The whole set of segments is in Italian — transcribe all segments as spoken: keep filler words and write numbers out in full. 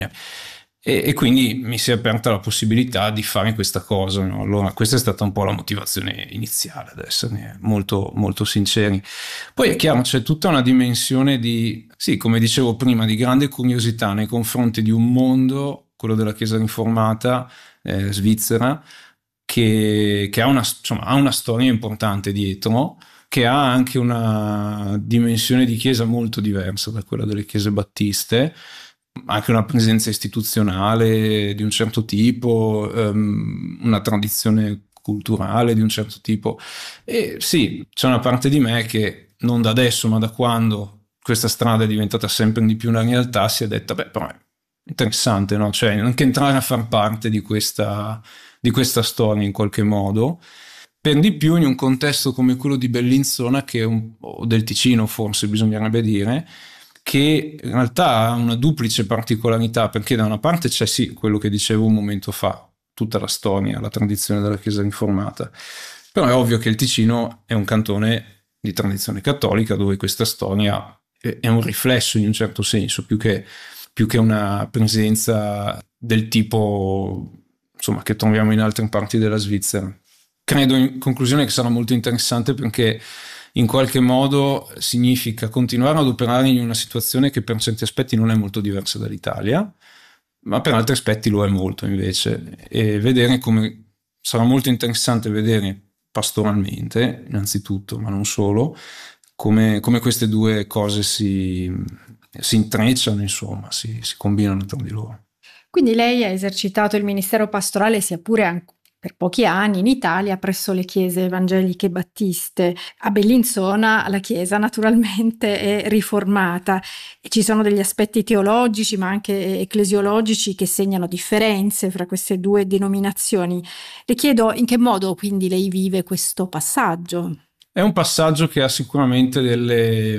E, e quindi mi si è aperta la possibilità di fare questa cosa, no? Allora questa è stata un po' la motivazione iniziale, ad esserne molto, molto sinceri. Poi è chiaro, c'è tutta una dimensione di, sì, come dicevo prima, di grande curiosità nei confronti di un mondo, quello della Chiesa riformata eh, svizzera, che, che ha, una, insomma, ha una storia importante dietro, che ha anche una dimensione di chiesa molto diversa da quella delle chiese battiste, anche una presenza istituzionale di un certo tipo, um, una tradizione culturale di un certo tipo. E sì, c'è una parte di me che non da adesso, ma da quando questa strada è diventata sempre di più una realtà, si è detta, beh, però è interessante, no? Cioè, anche entrare a far parte di questa, di questa storia in qualche modo. Per di più in un contesto come quello di Bellinzona, che è un, o del Ticino forse bisognerebbe dire, che in realtà ha una duplice particolarità, perché da una parte c'è sì quello che dicevo un momento fa, tutta la storia, la tradizione della Chiesa riformata, però è ovvio che il Ticino è un cantone di tradizione cattolica dove questa storia è un riflesso in un certo senso, più che, più che una presenza del tipo, insomma, che troviamo in altre parti della Svizzera. Credo in conclusione che sarà molto interessante perché in qualche modo significa continuare ad operare in una situazione che per certi aspetti non è molto diversa dall'Italia, ma per altri aspetti lo è molto invece, e vedere come sarà molto interessante vedere pastoralmente innanzitutto, ma non solo, come, come queste due cose si, si intrecciano, insomma, si, si combinano tra di loro. Quindi lei ha esercitato il ministero pastorale sia pure anche per pochi anni in Italia presso le chiese evangeliche battiste. A Bellinzona la chiesa naturalmente è riformata e ci sono degli aspetti teologici ma anche ecclesiologici che segnano differenze fra queste due denominazioni. Le chiedo in che modo quindi lei vive questo passaggio. È un passaggio che ha sicuramente delle,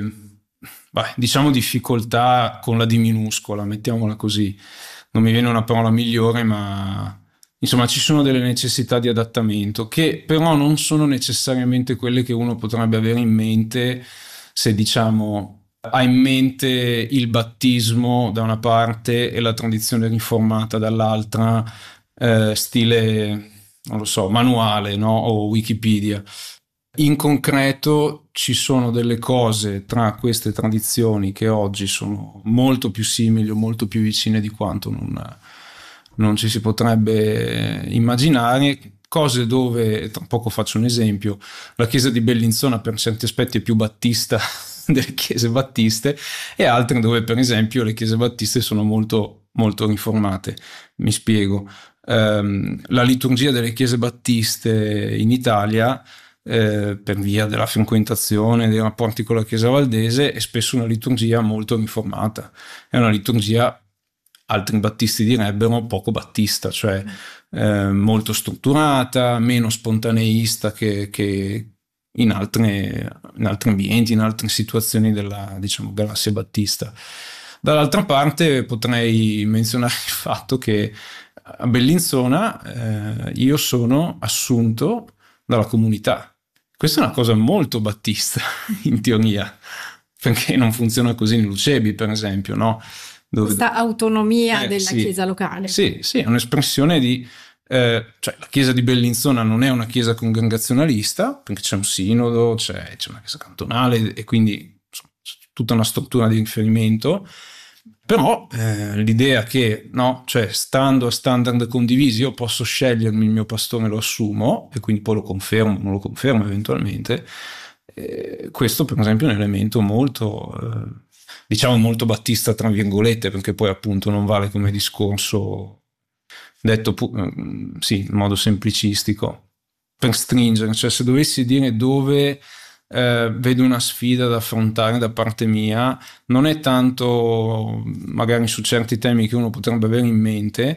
beh, diciamo, difficoltà con la D minuscola, mettiamola così. Non mi viene una parola migliore, ma insomma ci sono delle necessità di adattamento che però non sono necessariamente quelle che uno potrebbe avere in mente se, diciamo, ha in mente il battesimo da una parte e la tradizione riformata dall'altra, eh, stile, non lo so, manuale, no? O Wikipedia. In concreto ci sono delle cose tra queste tradizioni che oggi sono molto più simili o molto più vicine di quanto non, non ci si potrebbe immaginare, cose dove, tra poco faccio un esempio, la chiesa di Bellinzona per certi aspetti è più battista delle chiese battiste e altre dove per esempio le chiese battiste sono molto, molto riformate. Mi spiego. Um, la liturgia delle chiese battiste in Italia, Eh, per via della frequentazione dei rapporti con la Chiesa valdese, è spesso una liturgia molto riformata, è una liturgia, altri battisti direbbero, poco battista, cioè eh, molto strutturata, meno spontaneista che, che in, altre, in altri ambienti, in altre situazioni della, diciamo, galassia battista. Dall'altra parte potrei menzionare il fatto che a Bellinzona eh, io sono assunto dalla comunità. Questa è una cosa molto battista, in teoria, perché non funziona così in Lucebi, per esempio, no? Dove, Questa autonomia eh, della sì, chiesa locale. sì, sì, è un'espressione di... Eh, cioè, la chiesa di Bellinzona non è una chiesa congregazionalista, perché c'è un sinodo, c'è, c'è una chiesa cantonale e quindi insomma, c'è tutta una struttura di riferimento. Però eh, l'idea che, no, cioè stando a standard condivisi io posso scegliermi il mio pastore, lo assumo e quindi poi lo confermo, non lo confermo eventualmente, eh, questo per esempio è un elemento molto, eh, diciamo molto battista tra virgolette, perché poi appunto non vale come discorso detto pu- eh, sì, in modo semplicistico, per stringere, cioè se dovessi dire dove eh, vedo una sfida da affrontare da parte mia, non è tanto magari su certi temi che uno potrebbe avere in mente,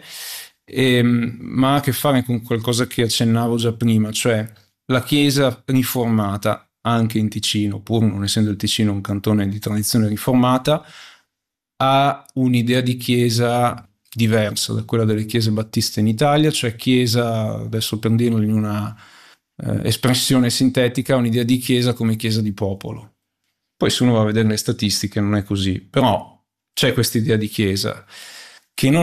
ehm, ma ha a che fare con qualcosa che accennavo già prima, cioè la Chiesa riformata anche in Ticino, pur non essendo il Ticino un cantone di tradizione riformata, ha un'idea di Chiesa diversa da quella delle chiese battiste in Italia, cioè Chiesa, adesso per dirlo in una eh, espressione sintetica, un'idea di Chiesa come Chiesa di popolo. Poi se uno va a vedere le statistiche non è così, però c'è questa idea di Chiesa. che non